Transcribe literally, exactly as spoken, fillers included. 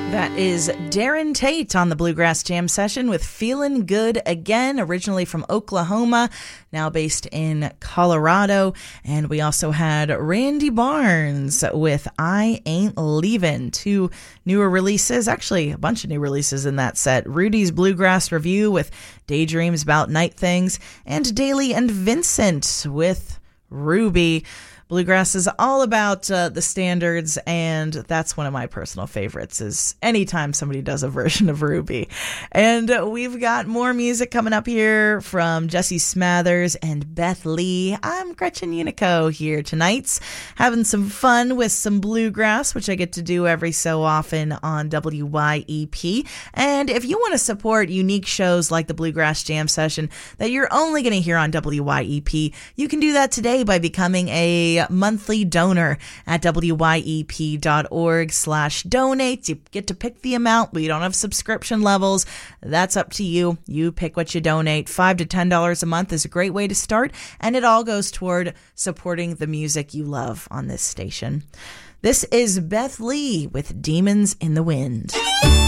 That is Darren Tate on the Bluegrass Jam Session with Feelin' Good Again, originally from Oklahoma, now based in Colorado. And we also had Randy Barnes with I Ain't Leavin', two newer releases, actually a bunch of new releases in that set. Rudy's Bluegrass Review with Daydreams About Night Things, and Daly and Vincent with Ruby. Bluegrass is all about uh, the standards, and that's one of my personal favorites, is anytime somebody does a version of Ruby. And uh, we've got more music coming up here from Jesse Smathers and Beth Lee. I'm Gretchen Unico here tonight, having some fun with some bluegrass, which I get to do every so often on W Y E P. And if you want to support unique shows like the Bluegrass Jam Session that you're only going to hear on W Y E P, you can do that today by becoming a monthly donor at W Y E P dot org slash donate. You get to pick the amount. We don't have subscription levels. That's up to you. You pick what you donate. Five to ten dollars a month is a great way to start, and it all goes toward supporting the music you love on this station. This is Beth Lee with Demons in the Wind.